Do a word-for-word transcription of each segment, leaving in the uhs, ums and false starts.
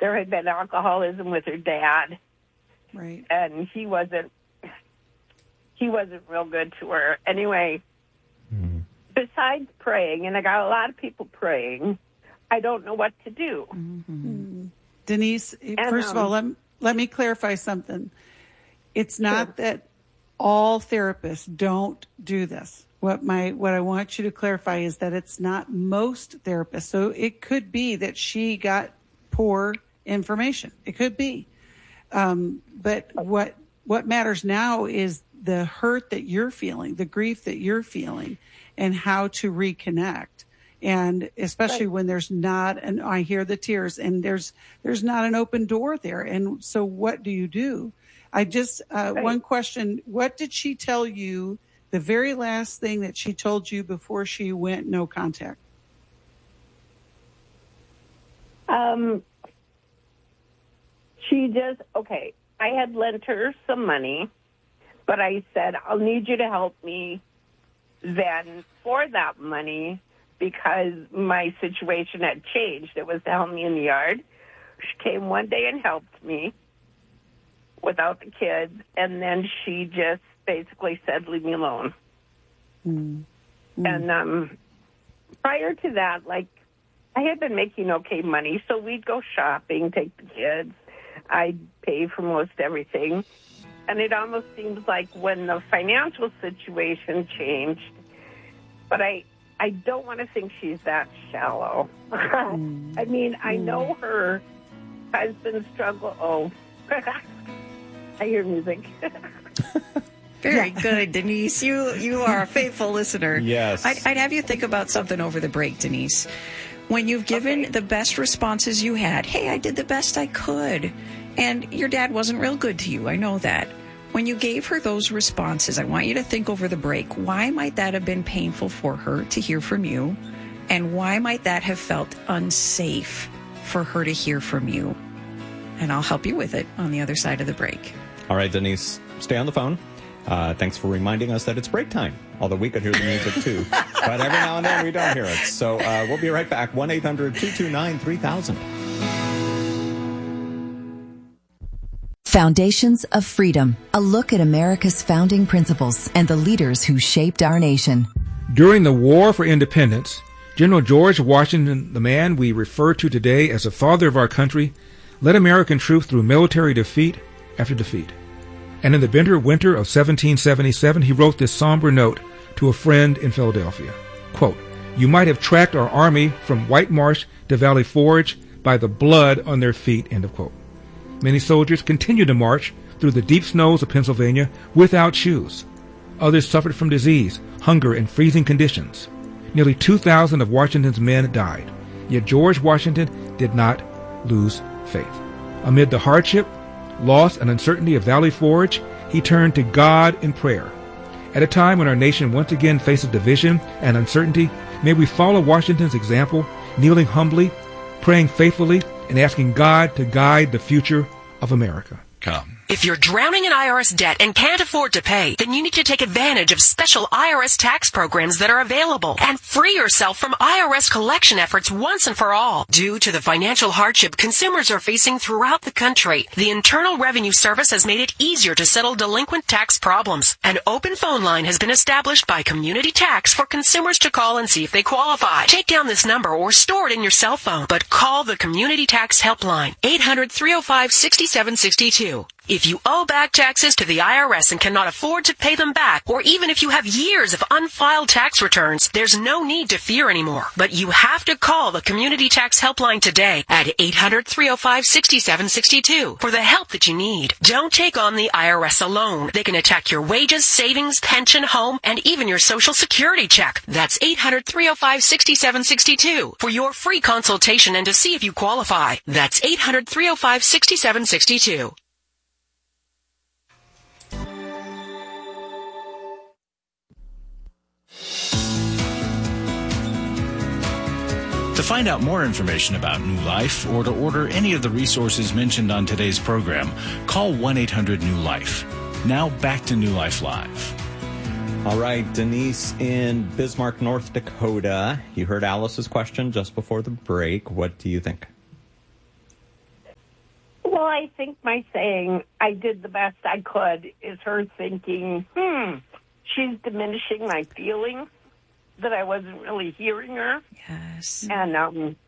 there had been alcoholism with her dad. Right. And he wasn't, he wasn't real good to her. Anyway, mm. besides praying, and I got a lot of people praying, I don't know what to do. Mm-hmm. Mm. Denise, and, first um, of all, let, let me clarify something. It's not sure. that all therapists don't do this. What my what I want you to clarify is that it's not most therapists. So it could be that she got poor information. It could be. Um, but what what matters now is the hurt that you're feeling, the grief that you're feeling, and how to reconnect. And especially right. when there's not, and I hear the tears, and there's there's not an open door there. And so what do you do? I just, uh, right. one question, what did she tell you, the very last thing that she told you before she went no contact? Um, she just, okay, I had lent her some money, but I said, I'll need you to help me then for that money because my situation had changed. It was to help me in the yard. She came one day and helped me without the kids, and then she just basically said, leave me alone. Mm. Mm. And um, prior to that, like, I had been making okay money, so we'd go shopping, take the kids. I'd pay for most everything. And it almost seems like when the financial situation changed, but I I don't want to think she's that shallow. Mm. I mean, mm. I know her husband struggle. Oh, I hear music. Very yeah. good, Denise. You you are a faithful listener. Yes. I'd, I'd have you think about something over the break, Denise. When you've given okay. the best responses you had, hey, I did the best I could, and your dad wasn't real good to you, I know that. When you gave her those responses, I want you to think over the break, why might that have been painful for her to hear from you, and why might that have felt unsafe for her to hear from you? And I'll help you with it on the other side of the break. All right, Denise, stay on the phone. Uh, thanks for reminding us that it's break time, although we could hear the music too. But every now and then we don't hear it. So uh, we'll be right back. one eight hundred two two nine three thousand. Foundations of Freedom, a look at America's founding principles and the leaders who shaped our nation. During the War for Independence, General George Washington, the man we refer to today as the father of our country, led American troops through military defeat after defeat. And in the bitter winter of seventeen seventy-seven, he wrote this somber note to a friend in Philadelphia. Quote, you might have tracked our army from White Marsh to Valley Forge by the blood on their feet, end of quote. Many soldiers continued to march through the deep snows of Pennsylvania without shoes. Others suffered from disease, hunger, and freezing conditions. Nearly two thousand of Washington's men died. Yet George Washington did not lose faith. Amid the hardship, loss, and uncertainty of Valley Forge, he turned to God in prayer. At a time when our nation once again faces division and uncertainty, may we follow Washington's example, kneeling humbly, praying faithfully, and asking God to guide the future of America. Come. If you're drowning in I R S debt and can't afford to pay, then you need to take advantage of special I R S tax programs that are available and free yourself from I R S collection efforts once and for all. Due to the financial hardship consumers are facing throughout the country, the Internal Revenue Service has made it easier to settle delinquent tax problems. An open phone line has been established by Community Tax for consumers to call and see if they qualify. Take down this number or store it in your cell phone, but call the Community Tax Helpline, eight hundred, three oh five, six seven six two. If you owe back taxes to the I R S and cannot afford to pay them back, or even if you have years of unfiled tax returns, there's no need to fear anymore. But you have to call the Community Tax Helpline today at eight hundred, three oh five, six seven six two for the help that you need. Don't take on the I R S alone. They can attack your wages, savings, pension, home, and even your Social Security check. That's eight hundred, three oh five, six seven six two for your free consultation and to see if you qualify. That's eight hundred, three oh five, six seven six two. To find out more information about New Life or to order any of the resources mentioned on today's program, call one eight hundred new life. Now back to New Life Live. All right, Denise in Bismarck, North Dakota. You heard Alice's question just before the break. What do you think? Well, I think my saying, I did the best I could, is her thinking, hmm, she's diminishing my feelings, that I wasn't really hearing her. Yes. And, um,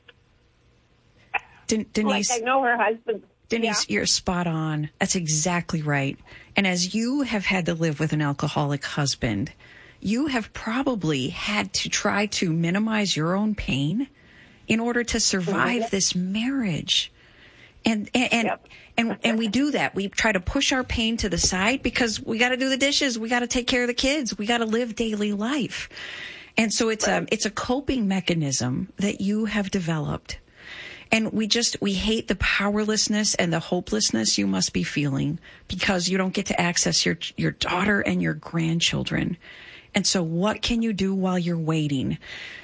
Den- Denise. like I know her husband. Denise, Yeah. you're spot on. That's exactly right. And as you have had to live with an alcoholic husband, you have probably had to try to minimize your own pain in order to survive Yep. this marriage. And and and, Yep. and and we do that. We try to push our pain to the side because we got to do the dishes, we got to take care of the kids, we got to live daily life. And so it's a it's a coping mechanism that you have developed. And we just, we hate the powerlessness and the hopelessness you must be feeling because you don't get to access your your daughter and your grandchildren. And so what can you do while you're waiting?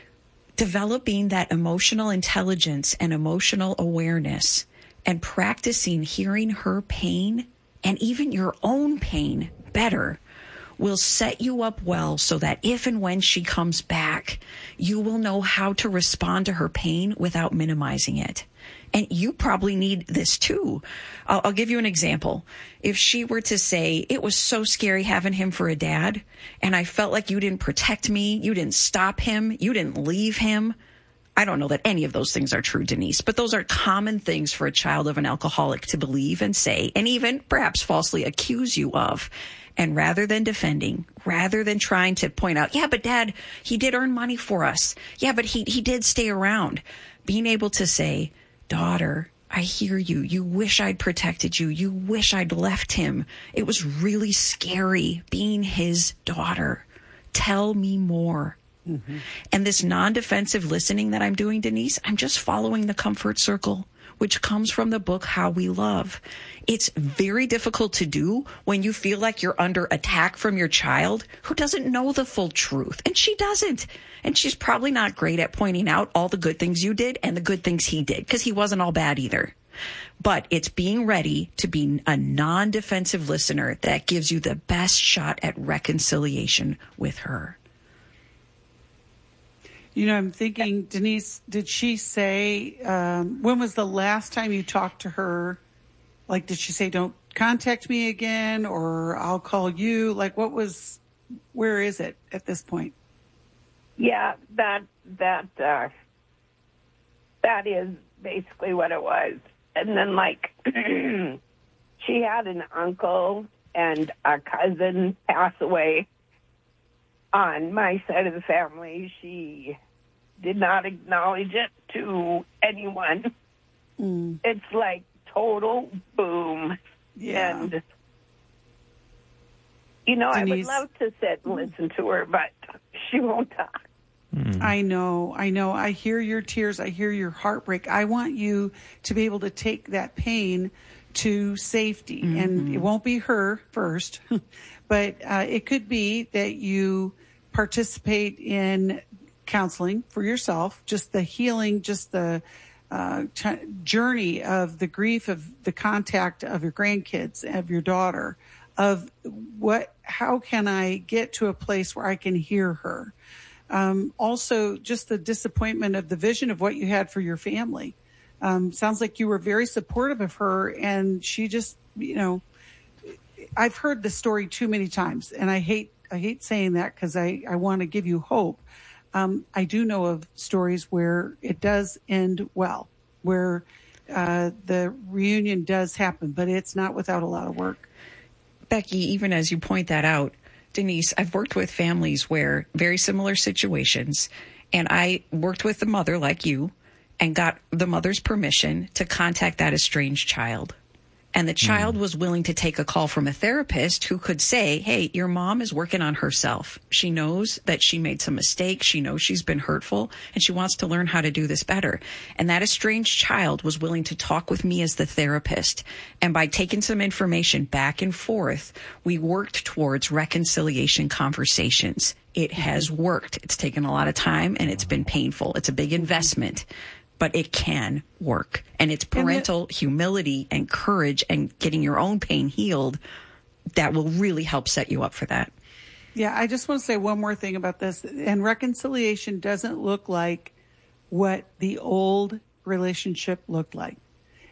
Developing that emotional intelligence and emotional awareness and practicing hearing her pain and even your own pain better will set you up well so that if and when she comes back, you will know how to respond to her pain without minimizing it. And you probably need this too. I'll, I'll give you an example. If she were to say, it was so scary having him for a dad, and I felt like you didn't protect me, you didn't stop him, you didn't leave him. I don't know that any of those things are true, Denise, but those are common things for a child of an alcoholic to believe and say, and even perhaps falsely accuse you of. And rather than defending, rather than trying to point out, yeah, but Dad, he did earn money for us. Yeah, but he, he did stay around. Being able to say, daughter, I hear you. You wish I'd protected you. You wish I'd left him. It was really scary being his daughter. Tell me more. Mm-hmm. And this non-defensive listening that I'm doing, Denise, I'm just following the comfort circle, which comes from the book, How We Love. It's very difficult to do when you feel like you're under attack from your child who doesn't know the full truth. And she doesn't. And she's probably not great at pointing out all the good things you did and the good things he did, because he wasn't all bad either. But it's being ready to be a non-defensive listener that gives you the best shot at reconciliation with her. You know, I'm thinking, Denise, did she say, um, when was the last time you talked to her? Like, did she say, don't contact me again, or I'll call you? Like, what was, where is it at this point? Yeah, that, that, uh, that is basically what it was. And then, like, she had an uncle and a cousin pass away. On my side of the family, she did not acknowledge it to anyone. Mm. It's like total boom. Yeah. And, you know, Denise. I would love to sit and listen to her, but she won't talk. Mm. I know, I know. I hear your tears. I hear your heartbreak. I want you to be able to take that pain to safety. Mm-hmm. And it won't be her first, but uh, it could be that you participate in counseling for yourself, just the healing, just the uh, t- journey of the grief of the contact of your grandkids, of your daughter, of what, how can I get to a place where I can hear her? Um, also, just the disappointment of the vision of what you had for your family. Um, sounds like you were very supportive of her, and she just, you know, I've heard the story too many times, and I hate I hate saying that because I, I want to give you hope. Um, I do know of stories where it does end well, where uh, the reunion does happen, but it's not without a lot of work. Becky, even as you point that out, Denise, I've worked with families where very similar situations, and I worked with the mother like you and got the mother's permission to contact that estranged child. And the child was willing to take a call from a therapist who could say, hey, your mom is working on herself. She knows that she made some mistakes. She knows she's been hurtful, and she wants to learn how to do this better. And that estranged child was willing to talk with me as the therapist. And by taking some information back and forth, we worked towards reconciliation conversations. It has worked. It's taken a lot of time, and it's been painful. It's a big investment. But it can work. And it's parental and the, humility and courage and getting your own pain healed that will really help set you up for that. Yeah, I just want to say one more thing about this. And reconciliation doesn't look like what the old relationship looked like.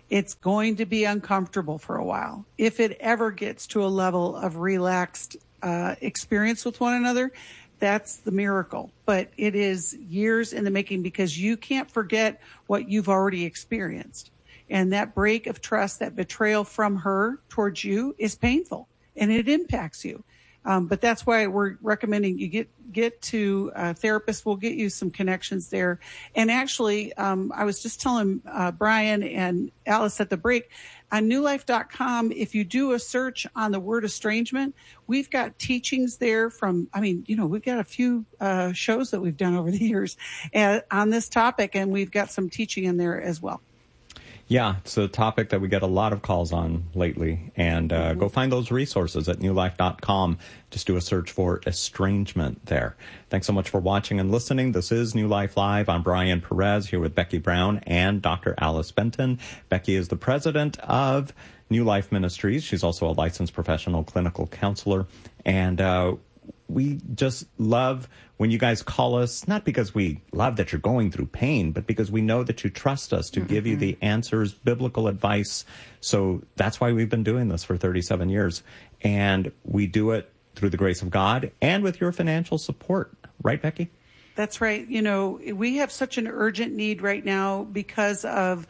It's going to be uncomfortable for a while. If it ever gets to a level of relaxed uh, experience with one another, that's the miracle. But it is years in the making because you can't forget what you've already experienced. And that break of trust, that betrayal from her towards you is painful and it impacts you. Um, but that's why we're recommending you get get to a therapist. We'll get you some connections there. And actually, um, I was just telling uh, Brian and Alice at the break, on new life dot com, if you do a search on the word estrangement, we've got teachings there from, I mean, you know, we've got a few uh, shows that we've done over the years uh, on this topic, and we've got some teaching in there as well. Yeah, it's a topic that we get a lot of calls on lately. And uh, mm-hmm. go find those resources at new life dot com. Just do a search for estrangement there. Thanks so much for watching and listening. This is New Life Live. I'm Brian Perez here with Becky Brown and Doctor Alice Benton. Becky is the president of New Life Ministries. She's also a licensed professional clinical counselor. And uh, we just love when you guys call us, not because we love that you're going through pain, but because we know that you trust us to mm-hmm. give you the answers, biblical advice. So that's why we've been doing this for thirty-seven years. And we do it through the grace of God and with your financial support. Right, Becky? That's right. You know, we have such an urgent need right now because of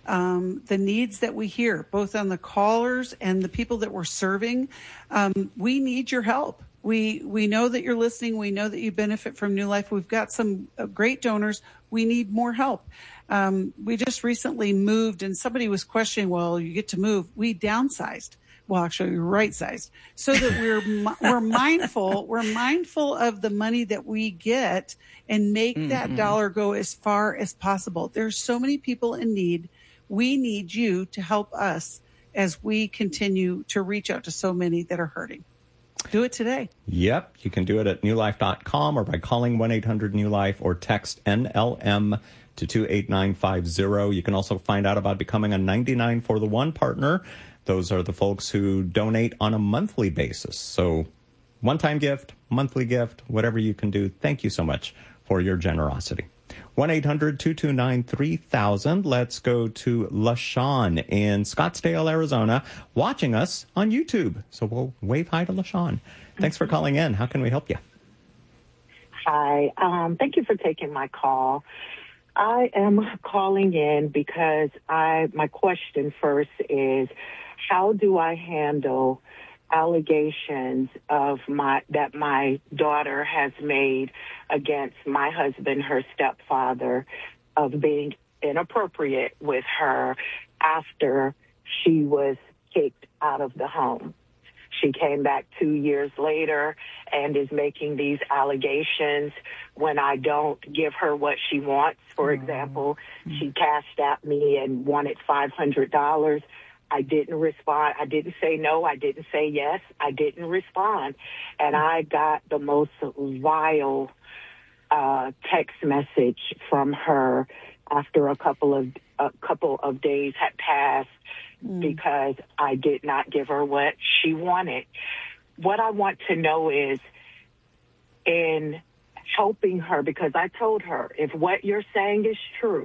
um, the needs that we hear, both on the callers and the people that we're serving. Um, we need your help. We we know that you're listening. We know that you benefit from New Life. We've got some great donors. We need more help. Um, we just recently moved, and somebody was questioning, well, you get to move. We downsized. Well, actually, we right-sized so that we're we're mindful. We're mindful of the money that we get and make mm-hmm. that dollar go as far as possible. There's so many people in need. We need you to help us as we continue to reach out to so many that are hurting. Do it today. Yep. You can do it at new life dot com or by calling one eight hundred new life or text N L M to two eight nine five zero. You can also find out about becoming a ninety-nine for the one partner. Those are the folks who donate on a monthly basis. So one-time gift, monthly gift, whatever you can do. Thank you so much for your generosity. one eight hundred two two nine three thousand. Let's go to LaShawn in Scottsdale, Arizona, watching us on YouTube. So we'll wave hi to LaShawn. Thanks for calling in. How can we help you? Hi. Um, thank you for taking my call. I am calling in because I my question first is, how do I handle allegations of my that my daughter has made against my husband, her stepfather, of being inappropriate with her after she was kicked out of the home? She came back two years later and is making these allegations when I don't give her what she wants. For example, she cashed at me and wanted five hundred dollars. I didn't respond. I didn't say no. I didn't say yes. I didn't respond. And I got the most vile uh, text message from her after a couple of a couple of days had passed mm. because I did not give her what she wanted. What I want to know is, in helping her, because I told her, if what you're saying is true,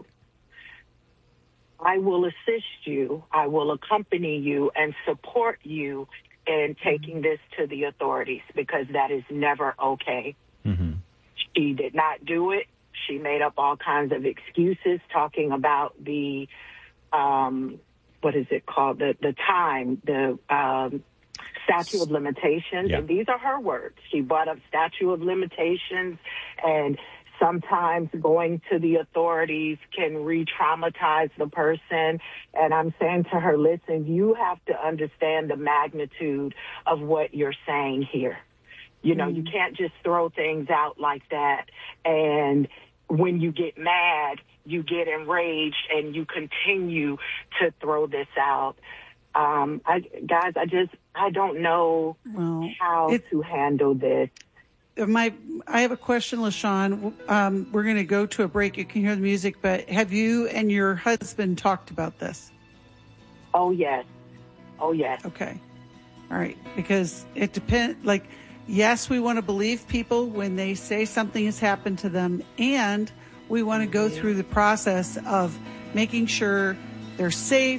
I will assist you, I will accompany you and support you in taking this to the authorities, because that is never okay. Mm-hmm. She did not do it. She made up all kinds of excuses, talking about the, um, what is it called, the, the time, the um, statute of limitations. Yeah. And these are her words. She brought up statute of limitations, and sometimes going to the authorities can re-traumatize the person. And I'm saying to her, listen, you have to understand the magnitude of what you're saying here. You know, mm. you can't just throw things out like that. And when you get mad, you get enraged and you continue to throw this out. Um, I, guys, I just, I don't know well, how to handle this. My, I have a question, LaShawn. Um, we're going to go to a break. You can hear the music, but have you and your husband talked about this? Oh, yes. Oh, yes. Okay. All right. Because it depends, like, yes, we want to believe people when they say something has happened to them, and we want to go through the process of making sure they're safe,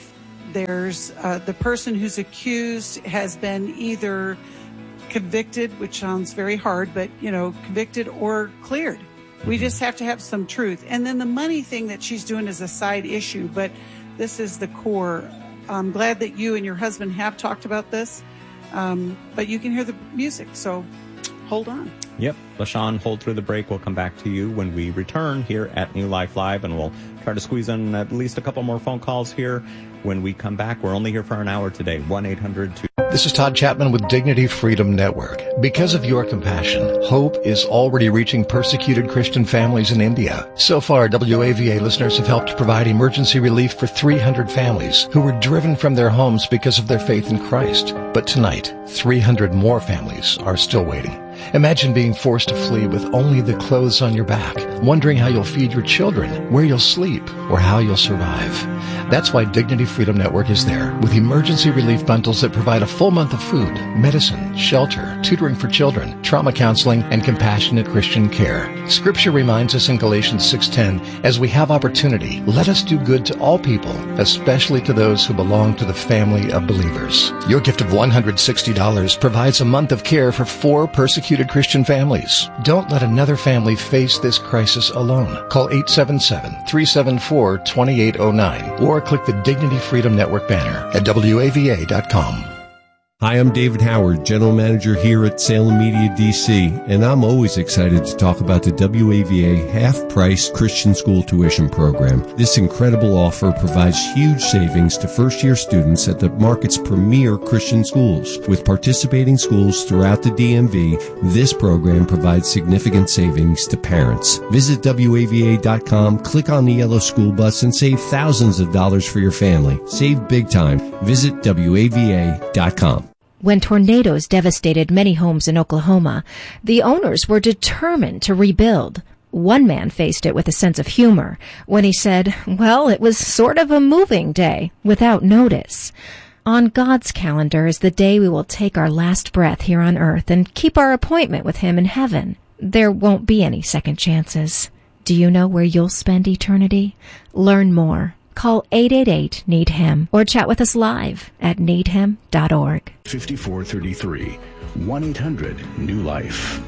there's uh, the person who's accused has been either convicted, which sounds very hard, but, you know, convicted or cleared. We just have to have some truth. And then the money thing that she's doing is a side issue, but this is the core. I'm glad that you and your husband have talked about this, um, but you can hear the music, so hold on. Yep. LaShawn, hold through the break. We'll come back to you when we return here at New Life Live, and we'll try to squeeze in at least a couple more phone calls here when we come back. We're only here for an hour today. one eight hundred two This is Todd Chapman with Dignity Freedom Network. Because of your compassion, hope is already reaching persecuted Christian families in India. So far, W A V A listeners have helped provide emergency relief for three hundred families who were driven from their homes because of their faith in Christ. But tonight, three hundred more families are still waiting. Imagine being forced to flee with only the clothes on your back, wondering how you'll feed your children, where you'll sleep, or how you'll survive. That's why Dignity Freedom Network is there, with emergency relief bundles that provide a full month of food, medicine, shelter, tutoring for children, trauma counseling, and compassionate Christian care. Scripture reminds us in Galatians six ten, as we have opportunity, let us do good to all people, especially to those who belong to the family of believers. Your gift of one hundred sixty dollars provides a month of care for four persecuted Christian families. Don't let another family face this crisis alone. Call eight seven seven, three seven four, two eight zero nine or click the Dignity Freedom Network banner at W A V A dot com. Hi, I'm David Howard, General Manager here at Salem Media D C, and I'm always excited to talk about the W A V A half-price Christian school tuition program. This incredible offer provides huge savings to first-year students at the market's premier Christian schools. With participating schools throughout the D M V, this program provides significant savings to parents. Visit W A V A dot com, click on the yellow school bus, and save thousands of dollars for your family. Save big time. Visit W A V A dot com. When tornadoes devastated many homes in Oklahoma, the owners were determined to rebuild. One man faced it with a sense of humor when he said, well, it was sort of a moving day without notice. On God's calendar is the day we will take our last breath here on earth and keep our appointment with Him in heaven. There won't be any second chances. Do you know where you'll spend eternity? Learn more. Call eight eight eight, need him or chat with us live at need him dot org. fifty-four thirty-three, one eight hundred new life.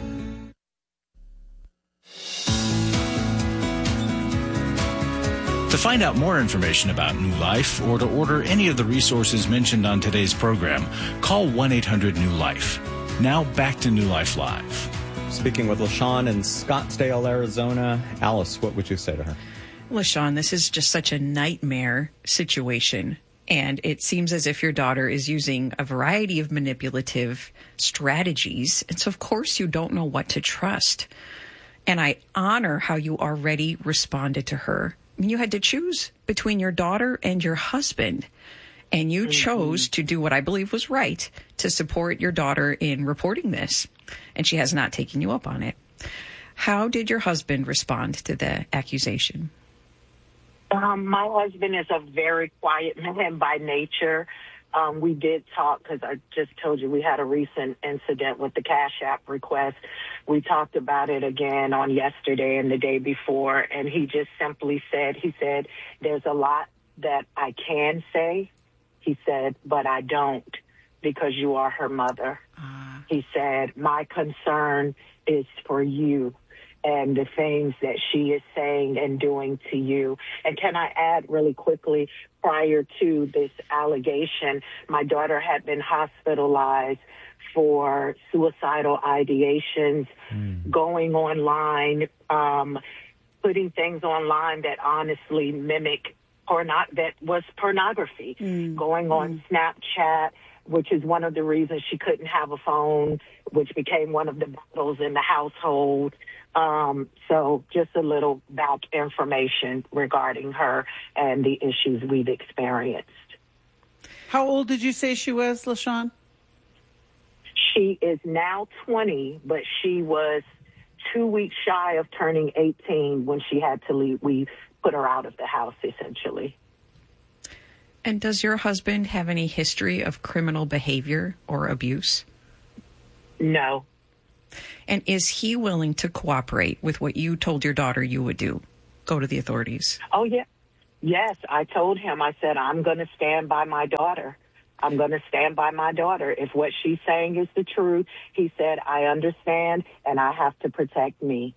To find out more information about New Life or to order any of the resources mentioned on today's program, call one eight hundred new life. Now back to New Life Live. Speaking with LaShawn in Scottsdale, Arizona. Alice, what would you say to her? LaShawn, this is just such a nightmare situation. And it seems as if your daughter is using a variety of manipulative strategies. And so, of course, you don't know what to trust. And I honor how you already responded to her. I mean, you had to choose between your daughter and your husband. And you mm-hmm. chose to do what I believe was right, to support your daughter in reporting this. And she has not taken you up on it. How did your husband respond to the accusation? Um, my husband is a very quiet man by nature. Um, we did talk because I just told you we had a recent incident with the Cash App request. We talked about it again on yesterday and the day before, and he just simply said, he said, there's a lot that I can say, he said, but I don't because you are her mother. Uh. He said, my concern is for you and the things that she is saying and doing to you. And can I add really quickly, prior to this allegation, my daughter had been hospitalized for suicidal ideations, mm. going online, um, putting things online that honestly mimic porno- that was pornography, mm. going on mm. Snapchat, which is one of the reasons she couldn't have a phone, which became one of the battles in the household. Um, so just a little back information regarding her and the issues we've experienced. How old did you say she was, LaShawn? She is now twenty, but she was two weeks shy of turning eighteen when she had to leave. We put her out of the house, essentially. And does your husband have any history of criminal behavior or abuse? No. And is he willing to cooperate with what you told your daughter you would do? Go to the authorities? Oh, yeah. Yes, I told him, I said, I'm going to stand by my daughter. I'm going to stand by my daughter. If what she's saying is the truth, he said, I understand, and I have to protect me.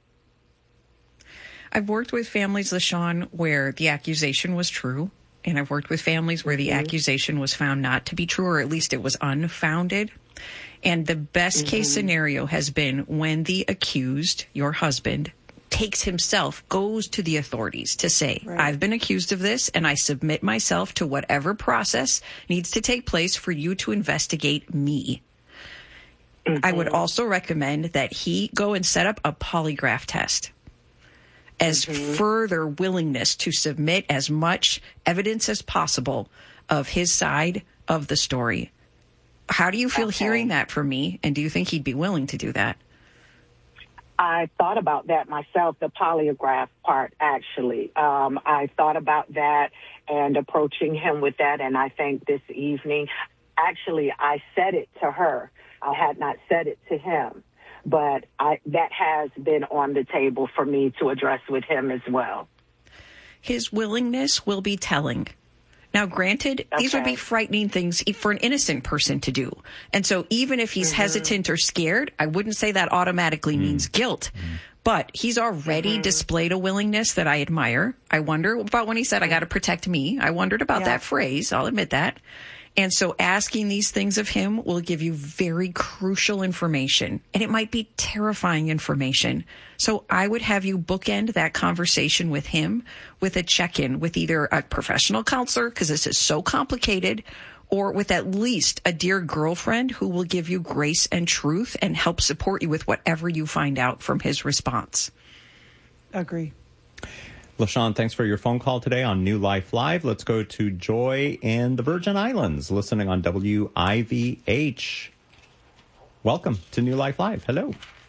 I've worked with families, LaShawn, where the accusation was true, and I've worked with families where the mm-hmm. accusation was found not to be true, or at least it was unfounded. And the best mm-hmm. case scenario has been when the accused, your husband, takes himself, goes to the authorities to say, right. I've been accused of this, and I submit myself to whatever process needs to take place for you to investigate me. Mm-hmm. I would also recommend that he go and set up a polygraph test as mm-hmm. further willingness to submit as much evidence as possible of his side of the story. How do you feel okay. hearing that from me, and do you think he'd be willing to do that? I thought about that myself, the polygraph part, actually. Um, I thought about that and approaching him with that, and I think this evening, actually, I said it to her. I had not said it to him, but I, that has been on the table for me to address with him as well. His willingness will be telling. Now, granted, okay. these would be frightening things for an innocent person to do. And so even if he's mm-hmm. hesitant or scared, I wouldn't say that automatically mm-hmm. means guilt. Mm-hmm. But he's already mm-hmm. displayed a willingness that I admire. I wonder about when he said, I got to protect me. I wondered about yeah. that phrase. I'll admit that. And so asking these things of him will give you very crucial information, and it might be terrifying information. So I would have you bookend that conversation with him with a check-in with either a professional counselor, because this is so complicated, or with at least a dear girlfriend who will give you grace and truth and help support you with whatever you find out from his response. Agree. LaShawn, thanks for your phone call today on New Life Live. Let's go to Joy in the Virgin Islands, listening on W I V H. Welcome to New Life Live. Hello.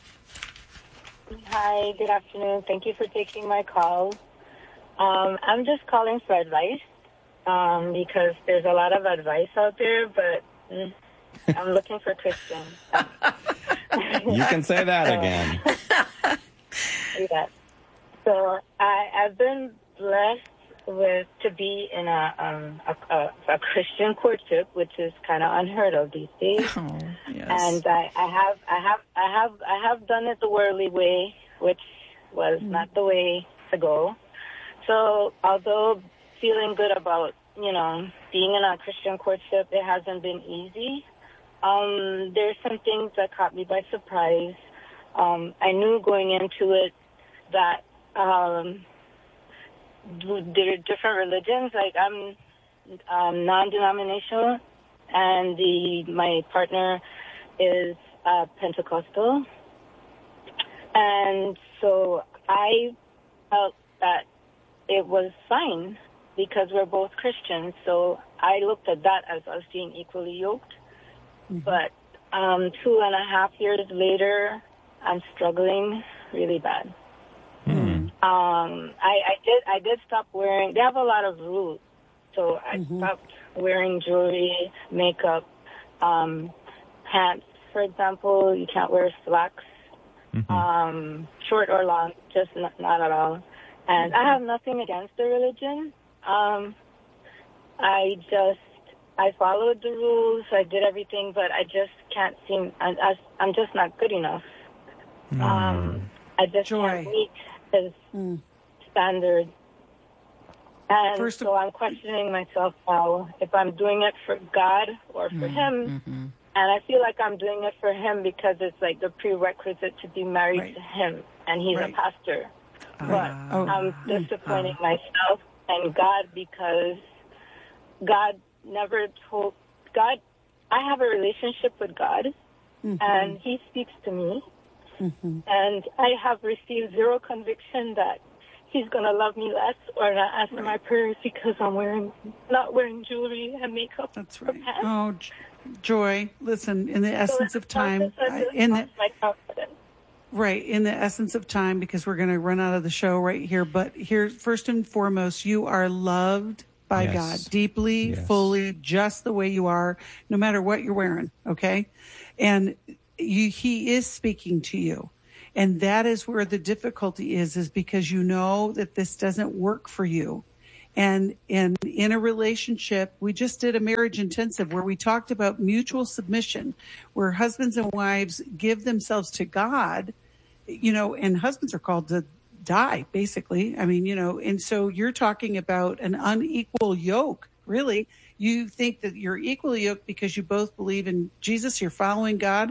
Hi, good afternoon. Thank you for taking my call. Um, I'm just calling for advice um, because there's a lot of advice out there, but mm, I'm looking for Christian. You can say that so, again. Yeah. So I, I've been blessed with to be in a um, a, a, a Christian courtship, which is kind of unheard of these days. Oh, yes. And I, I have I have I have I have done it the worldly way, which was mm. not the way to go. So although feeling good about you know being in a Christian courtship, it hasn't been easy. Um, there's some things that caught me by surprise. Um, I knew going into it that. Um, there are different religions. Like I'm um, non-denominational, and the my partner is uh, Pentecostal, and so I felt that it was fine because we're both Christians. So I looked at that as us being equally yoked. Mm-hmm. But um, two and a half years later, I'm struggling really bad. Um, I, I did. I did stop wearing. They have a lot of rules, so I mm-hmm. stopped wearing jewelry, makeup, um, pants. For example, you can't wear slacks, mm-hmm. um, short or long, just not, not at all. And mm-hmm. I have nothing against the religion. Um, I just I followed the rules. I did everything, but I just can't seem. I, I, I'm just not good enough. Mm. Um, I just Joy. can't meet his mm. standard. And First so I'm questioning myself now if I'm doing it for God or for mm. him. Mm-hmm. And I feel like I'm doing it for him because it's like the prerequisite to be married right. to him. And he's right. a pastor. Uh, but oh. I'm disappointing uh. myself and God because God never told... God, I have a relationship with God, mm-hmm. and he speaks to me. Mm-hmm. And I have received zero conviction that he's going to love me less or not answer right. my prayers because I'm wearing not wearing jewelry and makeup. That's right. Oh, Joy, listen, in the essence so of time, I, in the right, in the essence of time, because we're going to run out of the show right here. But here, first and foremost, you are loved by yes. God deeply, yes. fully, just the way you are, no matter what you're wearing. Okay, and. You, he is speaking to you. And that is where the difficulty is, is because you know that this doesn't work for you. And, and in a relationship, we just did a marriage intensive where we talked about mutual submission, where husbands and wives give themselves to God, you know, and husbands are called to die, basically. I mean, you know, and so you're talking about an unequal yoke, really. You think that you're equally yoked because you both believe in Jesus, you're following God,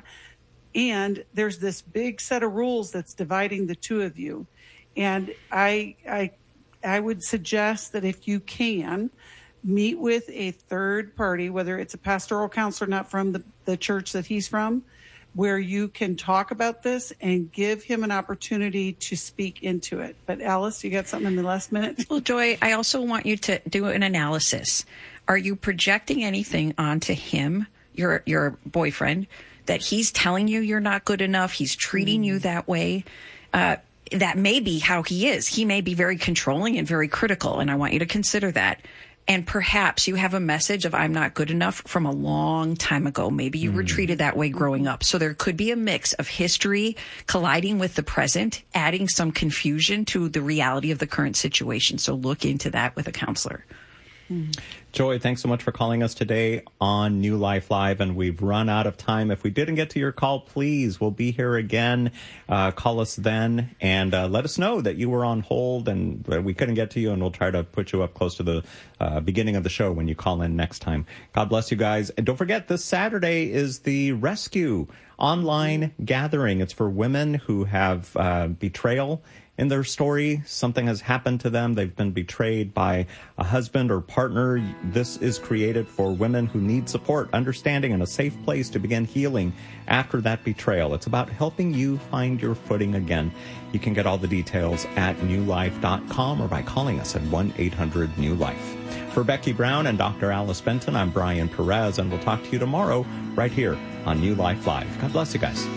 and there's this big set of rules that's dividing the two of you. And I, I, I would suggest that if you can, meet with a third party, whether it's a pastoral counselor not from the, the church that he's from, where you can talk about this and give him an opportunity to speak into it. But Alice, you got something in the last minute? Well, Joy, I also want you to do an analysis. Are you projecting anything onto him, your your boyfriend, that he's telling you you're not good enough, he's treating mm. you that way? Uh, that may be how he is. He may be very controlling and very critical, and I want you to consider that. And perhaps you have a message of I'm not good enough from a long time ago. Maybe you mm. were treated that way growing up. So there could be a mix of history colliding with the present, adding some confusion to the reality of the current situation. So look into that with a counselor. Mm. Joy, thanks so much for calling us today on New Life Live, and we've run out of time. If we didn't get to your call, please, we'll be here again. Uh, call us then and uh, let us know that you were on hold and we couldn't get to you, and we'll try to put you up close to the uh, beginning of the show when you call in next time. God bless you guys. And don't forget, this Saturday is the Rescue online gathering. It's for women who have uh, betrayal in their story. Something has happened to them. They've been betrayed by a husband or partner. This is created for women who need support, understanding, and a safe place to begin healing after that betrayal. It's about helping you find your footing again. You can get all the details at new life dot com or by calling us at one eight hundred new life. For Becky Brown and Doctor Alice Benton, I'm Brian Perez, and we'll talk to you tomorrow right here on New Life Live. God bless you guys.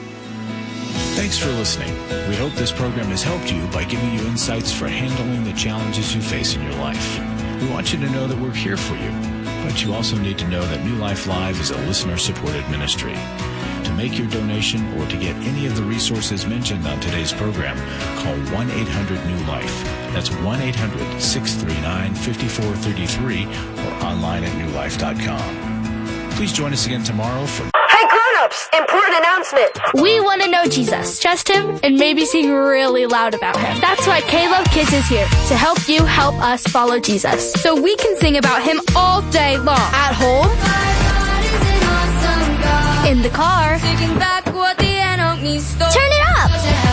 Thanks for listening. We hope this program has helped you by giving you insights for handling the challenges you face in your life. We want you to know that we're here for you, but you also need to know that New Life Live is a listener-supported ministry. To make your donation or to get any of the resources mentioned on today's program, call one eight hundred new life. That's one eight hundred, six three nine, five four three three or online at new life dot com. Please join us again tomorrow for... Hey grown-ups, important announcement. We want to know Jesus, trust him, and maybe sing really loud about him. That's why K-Love Kids is here to help you help us follow Jesus. So we can sing about him all day long. At home, in the car, back what the enemy stole. Turn it up.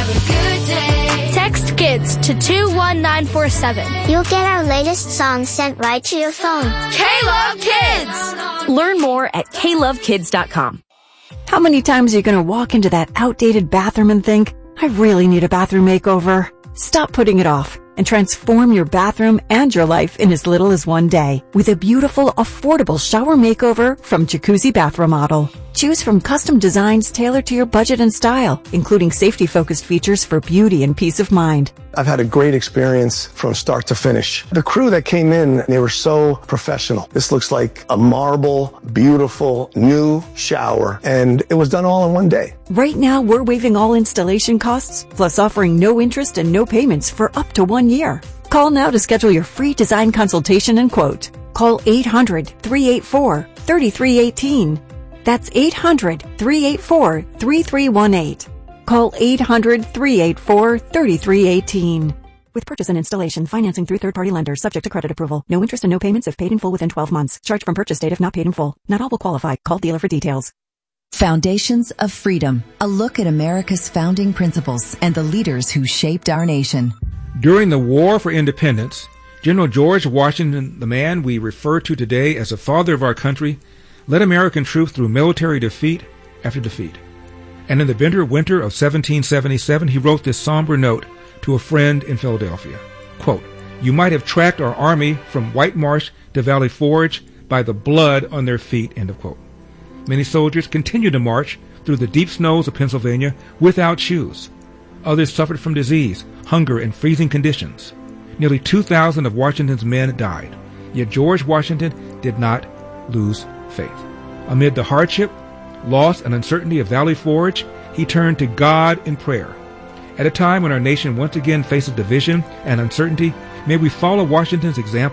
Text kids to two one nine four seven. You'll get our latest song sent right to your phone. K-Love Kids. Learn more at K love kids dot com. How many times are you going to walk into that outdated bathroom and think, I really need a bathroom makeover? Stop putting it off and transform your bathroom and your life in as little as one day with a beautiful, affordable shower makeover from Jacuzzi Bath Remodel. Choose from custom designs tailored to your budget and style, including safety-focused features for beauty and peace of mind. I've had a great experience from start to finish. The crew that came in, they were so professional. This looks like a marble, beautiful, new shower, and it was done all in one day. Right now, we're waiving all installation costs, plus offering no interest and no payments for up to one year. Call now to schedule your free design consultation and quote. Call eight hundred, three eight four, three three one eight. That's eight hundred, three eight four, three three one eight. Call eight hundred, three eight four, three three one eight. With purchase and installation, financing through third-party lenders, subject to credit approval. No interest and no payments if paid in full within twelve months. Charge from purchase date if not paid in full. Not all will qualify. Call dealer for details. Foundations of Freedom. A look at America's founding principles and the leaders who shaped our nation. During the War for Independence, General George Washington, the man we refer to today as the father of our country, led American troops through military defeat after defeat. And in the bitter winter of seventeen seventy-seven, he wrote this somber note to a friend in Philadelphia. Quote, you might have tracked our army from White Marsh to Valley Forge by the blood on their feet, end of quote. Many soldiers continued to march through the deep snows of Pennsylvania without shoes. Others suffered from disease, hunger, and freezing conditions. Nearly two thousand of Washington's men died. Yet George Washington did not lose faith. Amid the hardship, loss, and uncertainty of Valley Forge, he turned to God in prayer. At a time when our nation once again faces division and uncertainty, may we follow Washington's example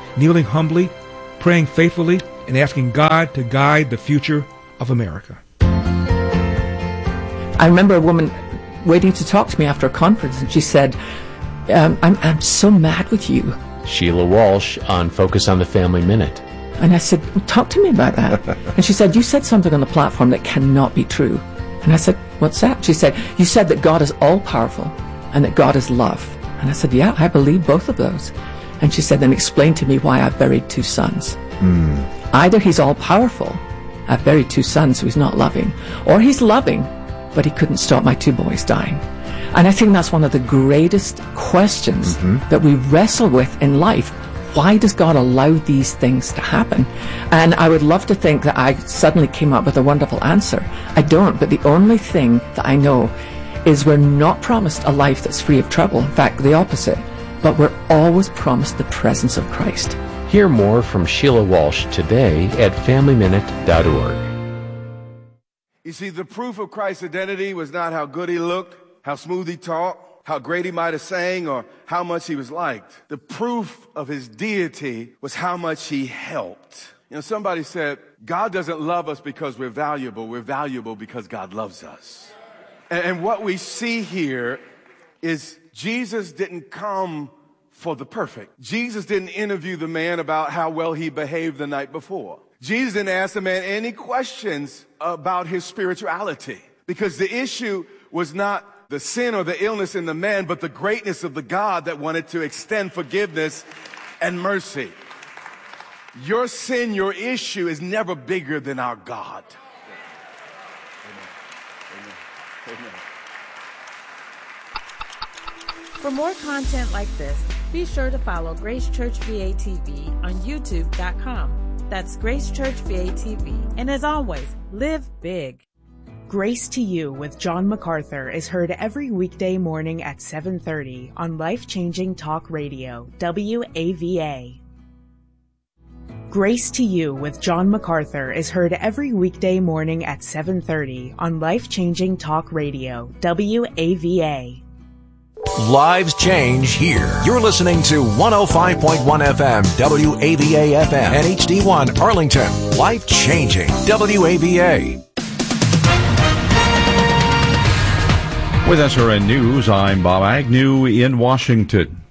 kneeling humbly, praying faithfully, and asking God to guide the future of America. I remember a woman waiting to talk to me after a conference, and she said, um, I'm, I'm so mad with you. Sheila Walsh on Focus on the Family Minute. And I said, well, talk to me about that. And she said, you said something on the platform that cannot be true. And I said, what's that? She said, you said that God is all-powerful and that God is love. And I said, yeah, I believe both of those. And she said, then explain to me why I buried two sons. Mm. Either he's all-powerful, I've buried two sons who he's not loving, or he's loving, but he couldn't stop my two boys dying. And I think that's one of the greatest questions mm-hmm. that we wrestle with in life. Why does God allow these things to happen? And I would love to think that I suddenly came up with a wonderful answer. I don't, but the only thing that I know is we're not promised a life that's free of trouble. In fact, the opposite. But we're always promised the presence of Christ. Hear more from Sheila Walsh today at family minute dot org. You see, the proof of Christ's identity was not how good he looked, how smooth he talked, how great he might have sang, or how much he was liked. The proof of his deity was how much he helped. You know, somebody said, God doesn't love us because we're valuable. We're valuable because God loves us. And, and what we see here is Jesus didn't come for the perfect. Jesus didn't interview the man about how well he behaved the night before. Jesus didn't ask the man any questions about his spirituality, because the issue was not the sin or the illness in the man, but the greatness of the God that wanted to extend forgiveness and mercy. Your sin, your issue is never bigger than our God. Amen. Amen. Amen. For more content like this, be sure to follow Grace Church V A T V on YouTube dot com. That's Grace Church V A T V. And as always, live big. Grace to You with John MacArthur is heard every weekday morning at seven thirty on Life-Changing Talk Radio, W A V A. Grace to You with John MacArthur is heard every weekday morning at seven thirty on Life-Changing Talk Radio, W A V A. Lives change here. You're listening to one oh five point one F M, W A V A F M, and H D one Arlington. Life changing, W A V A. With S R N News, I'm Bob Agnew in Washington.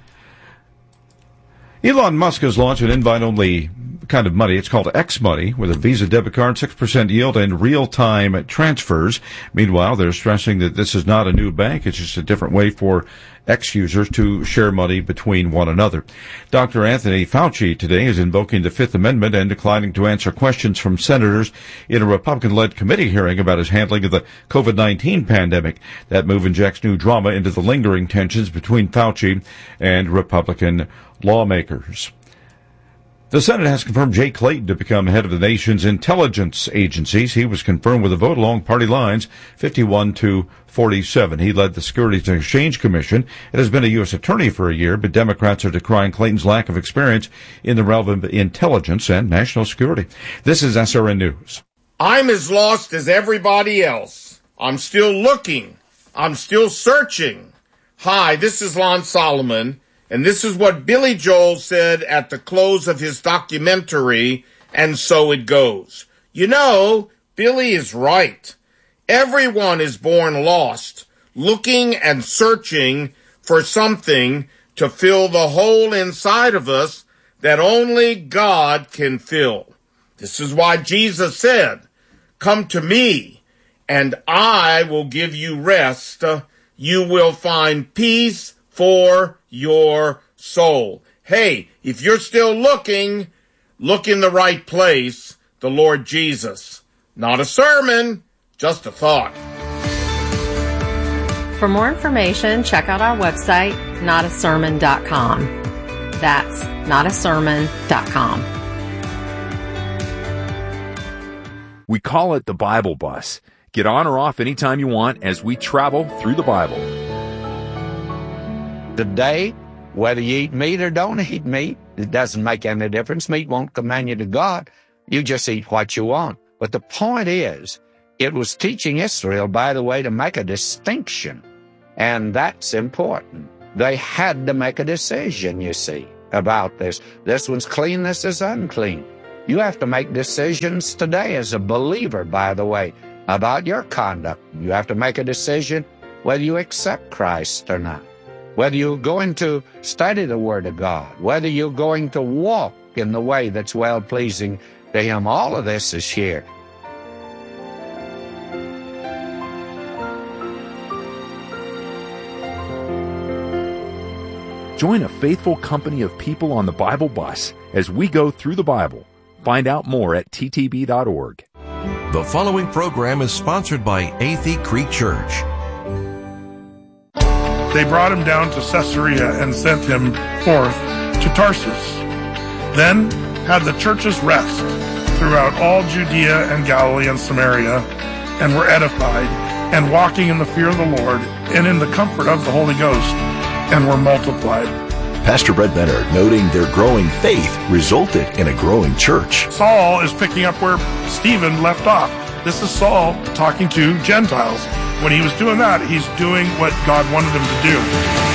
Elon Musk has launched an invite-only kind of money. It's called X Money, with a Visa debit card, six percent yield, and real-time transfers. Meanwhile, they're stressing that this is not a new bank. It's just a different way for X users to share money between one another. Doctor Anthony Fauci today is invoking the Fifth Amendment and declining to answer questions from senators in a Republican-led committee hearing about his handling of the COVID nineteen pandemic. That move injects new drama into the lingering tensions between Fauci and Republican lawmakers. The Senate has confirmed Jay Clayton to become head of the nation's intelligence agencies. He was confirmed with a vote along party lines, fifty-one to forty-seven. He led the Securities and Exchange Commission. It has been a U S attorney for a year, but Democrats are decrying Clayton's lack of experience in the realm of intelligence and national security. This is S R N News. I'm as lost as everybody else. I'm still looking. I'm still searching. Hi, this is Lon Solomon. And this is what Billy Joel said at the close of his documentary, And So It Goes. You know, Billy is right. Everyone is born lost, looking and searching for something to fill the hole inside of us that only God can fill. This is why Jesus said, "Come to me, and I will give you rest. You will find peace for your soul." Hey, if you're still looking, look in the right place, the Lord Jesus. Not a sermon, just a thought. For more information, check out our website, not a sermon dot com. That's not a sermon dot com. We call it the Bible Bus. Get on or off anytime you want as we travel through the Bible. Today, whether you eat meat or don't eat meat, it doesn't make any difference. Meat won't command you to God. You just eat what you want. But the point is, it was teaching Israel, by the way, to make a distinction. And that's important. They had to make a decision, you see. about this. This one's clean, this is unclean. You have to make decisions today as a believer, by the way, about your conduct. You have to make a decision whether you accept Christ or not, whether you're going to study the Word of God, whether you're going to walk in the way that's well-pleasing to Him. All of this is here. Join a faithful company of people on the Bible bus as we go through the Bible. Find out more at t t b dot org. The following program is sponsored by Athey Creek Church. They brought him down to Caesarea and sent him forth to Tarsus. Then had the churches rest throughout all Judea and Galilee and Samaria, and were edified, and walking in the fear of the Lord, and in the comfort of the Holy Ghost, and were multiplied. Pastor Brett Benner noting their growing faith resulted in a growing church. Saul is picking up where Stephen left off. This is Saul talking to Gentiles. When he was doing that, he's doing what God wanted him to do.